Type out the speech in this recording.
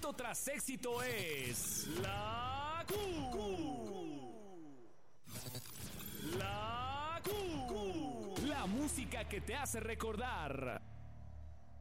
Éxito tras éxito es la Q. La Q. La música que te hace recordar.